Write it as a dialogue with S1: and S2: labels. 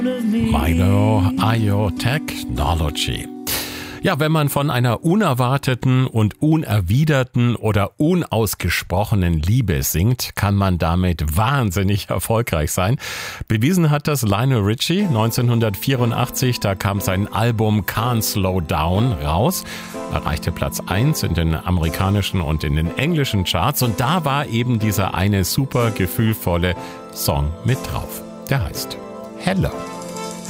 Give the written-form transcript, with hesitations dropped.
S1: Milo Ayo Technology. Ja, wenn man von einer unerwarteten und unerwiderten oder unausgesprochenen Liebe singt, kann man damit wahnsinnig erfolgreich sein. Bewiesen hat das Lionel Richie 1984, da kam sein Album Can't Slow Down raus, erreichte Platz 1 in den amerikanischen und in den englischen Charts und da war eben dieser eine super gefühlvolle Song mit drauf. Der heißt Hello.